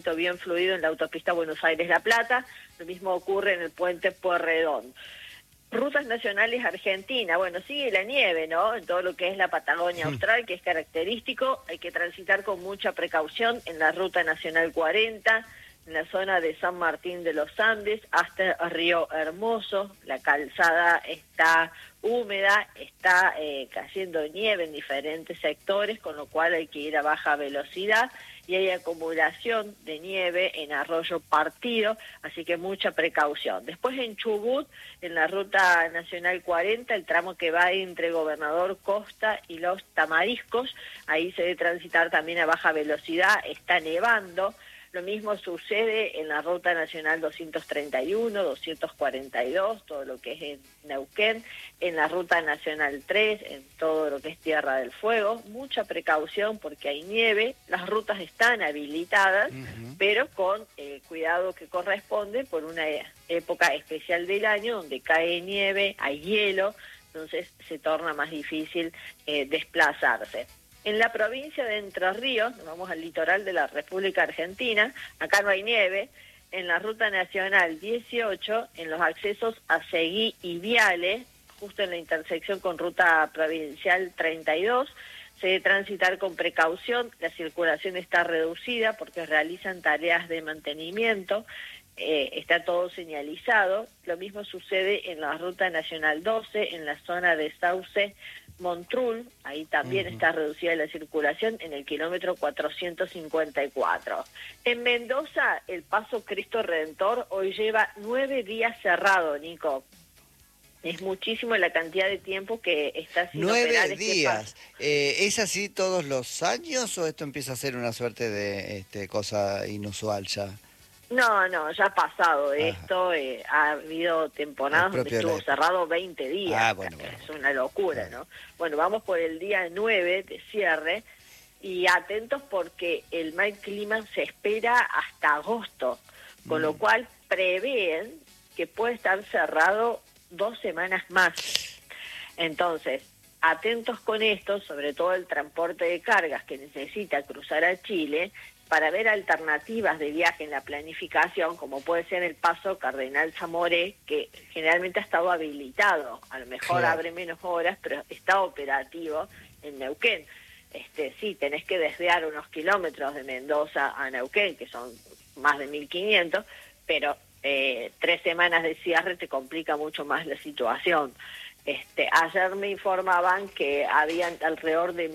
bien fluido en la autopista Buenos Aires-La Plata, lo mismo ocurre en el puente Pueyrredón. Rutas nacionales Argentina, bueno, sigue la nieve, ¿no? En todo lo que es la Patagonia Austral, que es característico, hay que transitar con mucha precaución en la Ruta Nacional 40, en la zona de San Martín de los Andes, hasta Río Hermoso. La calzada está húmeda, está cayendo nieve en diferentes sectores, con lo cual hay que ir a baja velocidad, y hay acumulación de nieve en Arroyo Partido, así que mucha precaución. Después en Chubut, en la Ruta Nacional 40, el tramo que va entre Gobernador Costa y Los Tamariscos, ahí se debe transitar también a baja velocidad, está nevando. Lo mismo sucede en la Ruta Nacional 231, 242, todo lo que es en Neuquén, en la Ruta Nacional 3, en todo lo que es Tierra del Fuego. Mucha precaución porque hay nieve, las rutas están habilitadas, pero con el cuidado que corresponde por una época especial del año donde cae nieve, hay hielo, entonces se torna más difícil desplazarse. En la provincia de Entre Ríos, nos vamos al litoral de la República Argentina, acá no hay nieve. En la Ruta Nacional 18, en los accesos a Seguí y Viale, justo en la intersección con Ruta Provincial 32, se debe transitar con precaución, la circulación está reducida porque realizan tareas de mantenimiento, está todo señalizado. Lo mismo sucede en la Ruta Nacional 12, en la zona de Sauce Montrul, ahí también está reducida la circulación en el kilómetro 454. En Mendoza, el Paso Cristo Redentor hoy lleva 9 días cerrado, Nico. Es muchísimo la cantidad de tiempo que está sin operar. 9 días. ¿Es así todos los años o esto empieza a ser una suerte de cosa inusual ya? No, ya ha pasado esto, ha habido temporadas donde estuvo cerrado 20 días, bueno, es una locura, ¿no? Bueno, vamos por el día 9 de cierre, y atentos porque el mal clima se espera hasta agosto, con lo cual prevén que puede estar cerrado 2 semanas más. Entonces, atentos con esto, sobre todo el transporte de cargas que necesita cruzar a Chile, para ver alternativas de viaje en la planificación, como puede ser el paso Cardenal Zamoré, que generalmente ha estado habilitado, a lo mejor abre menos horas, pero está operativo en Neuquén. Sí, tenés que desviar unos kilómetros de Mendoza a Neuquén, que son más de 1.500, pero 3 semanas de cierre te complica mucho más la situación. Ayer me informaban que habían alrededor de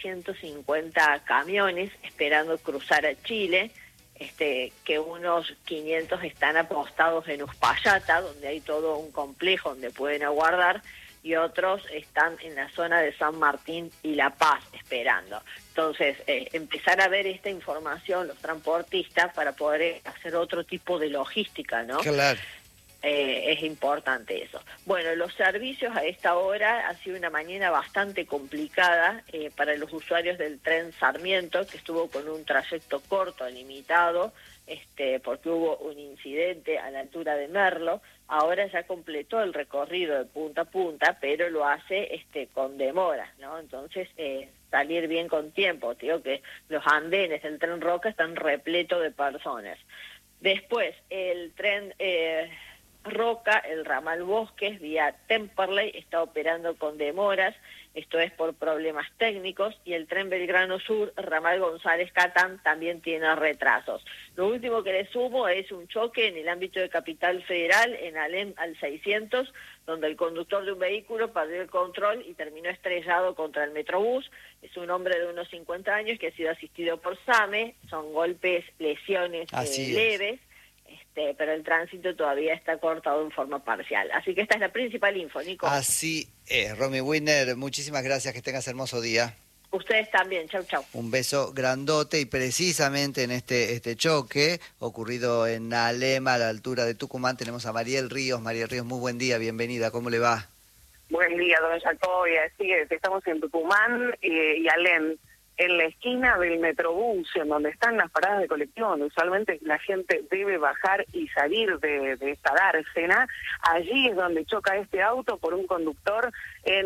1.350 camiones esperando cruzar a Chile, que unos 500 están apostados en Uspallata, donde hay todo un complejo donde pueden aguardar, y otros están en la zona de San Martín y La Paz esperando. Entonces, empezar a ver esta información los transportistas para poder hacer otro tipo de logística, ¿no? Claro. Es importante eso. Bueno, los servicios a esta hora ha sido una mañana bastante complicada para los usuarios del tren Sarmiento, que estuvo con un trayecto corto, limitado, porque hubo un incidente a la altura de Merlo. Ahora ya completó el recorrido de punta a punta, pero lo hace con demora, ¿no? Entonces, salir bien con tiempo. Te digo que los andenes del tren Roca están repletos de personas. Después, el tren Roca, el ramal Bosques, vía Temperley, está operando con demoras, esto es por problemas técnicos, y el tren Belgrano Sur, ramal González Catán, también tiene retrasos. Lo último que le sumo es un choque en el ámbito de Capital Federal, en Alem al 600, donde el conductor de un vehículo perdió el control y terminó estrellado contra el Metrobús. Es un hombre de unos 50 años que ha sido asistido por SAME, son golpes, lesiones leves. Pero el tránsito todavía está cortado en forma parcial. Así que esta es la principal info, Nico. Así es. Romy Wiener, muchísimas gracias, que tengas hermoso día. Ustedes también, chau. Un beso grandote, y precisamente en este choque ocurrido en Alema, a la altura de Tucumán, tenemos a Mariel Ríos. Mariel Ríos, muy buen día, bienvenida, ¿cómo le va? Buen día, don Jacobi. Así es, estamos en Tucumán y Alem, en la esquina del Metrobús, en donde están las paradas de colectivo, donde usualmente la gente debe bajar y salir de esta dársena. Allí es donde choca este auto por un conductor en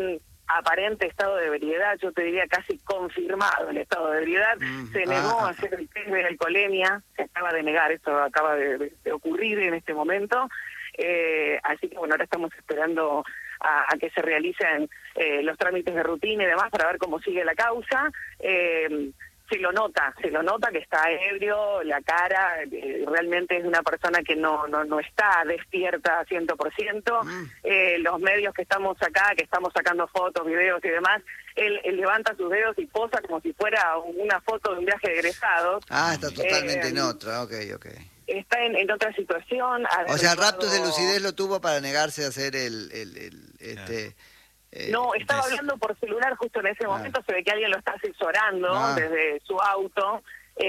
aparente estado de ebriedad, yo te diría casi confirmado el estado de ebriedad, se negó a hacer el test de alcoholemia, se acaba de negar, esto acaba de ocurrir en este momento, así que bueno, ahora estamos esperando a que se realicen los trámites de rutina y demás para ver cómo sigue la causa. Se lo nota que está ebrio, la cara, realmente es una persona que no está despierta 100%. Los medios que estamos acá, que estamos sacando fotos, videos y demás, él levanta sus dedos y posa como si fuera una foto de un viaje de egresados. Está totalmente en otra, ok. Está en otra situación. O sea, raptos de lucidez lo tuvo para negarse a hacer no, estaba hablando por celular justo en ese momento, se ve que alguien lo está asesorando desde su auto.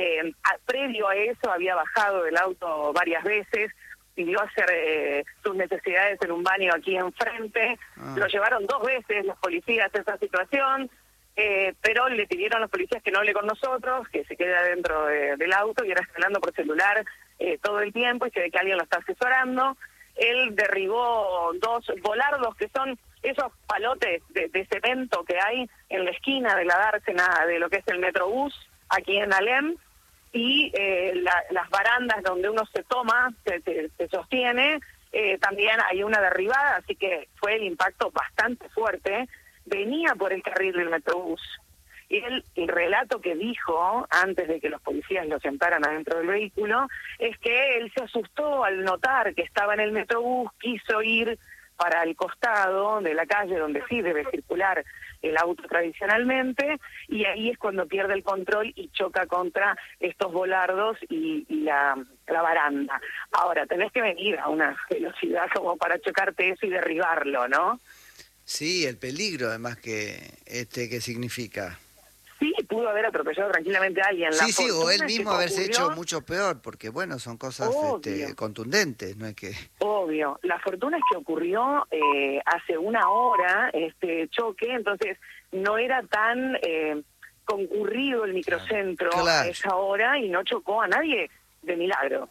Previo a eso había bajado del auto varias veces, pidió hacer sus necesidades en un baño aquí enfrente. Lo llevaron 2 veces los policías a esa situación, pero le pidieron a los policías que no hable con nosotros, que se quede adentro del auto, y ahora está hablando por celular todo el tiempo y se ve que alguien lo está asesorando. Él derribó 2 volardos que son esos palotes de cemento que hay en la esquina de la dársena de lo que es el Metrobús, aquí en Alem, y las barandas donde uno se toma, se sostiene, también hay una derribada, así que fue el impacto bastante fuerte. Venía por el carril del Metrobús. Y el relato que dijo antes de que los policías lo sentaran adentro del vehículo es que él se asustó al notar que estaba en el Metrobús, quiso ir para el costado de la calle donde sí debe circular el auto tradicionalmente, y ahí es cuando pierde el control y choca contra estos volardos y la baranda. Ahora, tenés que venir a una velocidad como para chocarte eso y derribarlo, ¿no? Sí, el peligro además que significa. Sí, pudo haber atropellado tranquilamente a alguien. Sí, o él mismo haberse hecho mucho peor, porque bueno, son cosas contundentes, no es que... Obvio. La fortuna es que ocurrió hace 1 hora este choque, entonces no era tan concurrido el microcentro a esa hora y no chocó a nadie de milagro.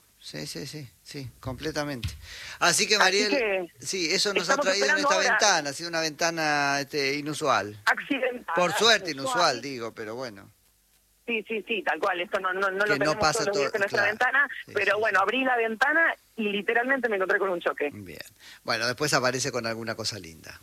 Sí, completamente. Así que, Mariel, eso nos ha traído en esta ventana, ha sido una ventana inusual. Accidental. Por suerte inusual, digo, pero bueno. Sí, tal cual, esto no lo tenemos todos los días en nuestra ventana, pero bueno, abrí la ventana y literalmente me encontré con un choque. Bien, bueno, después aparece con alguna cosa linda.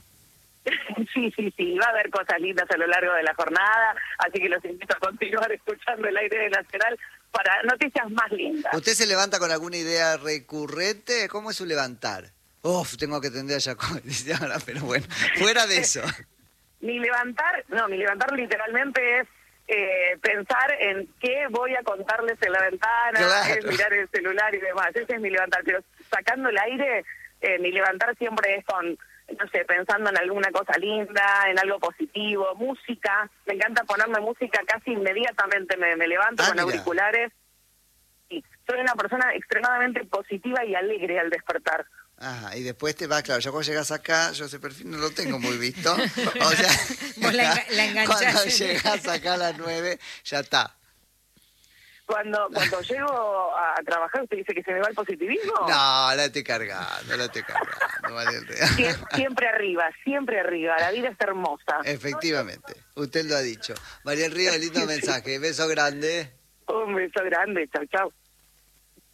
Sí, va a haber cosas lindas a lo largo de la jornada, así que los invito a continuar escuchando el aire nacional para noticias más lindas. ¿Usted se levanta con alguna idea recurrente? ¿Cómo es su levantar? Tengo que atender a Jacob, pero bueno, fuera de eso. Mi levantar literalmente es pensar en qué voy a contarles en la ventana, es mirar el celular y demás. Ese es mi levantar, pero sacando el aire, mi levantar siempre es con, no sé, pensando en alguna cosa linda, en algo positivo, música. Me encanta ponerme música casi inmediatamente, me levanto con auriculares. Y soy una persona extremadamente positiva y alegre al despertar. Ajá, y después te vas, claro, ya cuando llegas acá, yo ese perfil no lo tengo muy visto. O sea, vos la enganchás. Cuando llegas acá a las 9, ya está. Cuando llego a trabajar, ¿usted dice que se me va el positivismo? No, la estoy cargando, vale. Siempre arriba, la vida es hermosa. Efectivamente, usted lo ha dicho. Mariel Ríos, lindo mensaje, beso grande. Un beso grande, chau.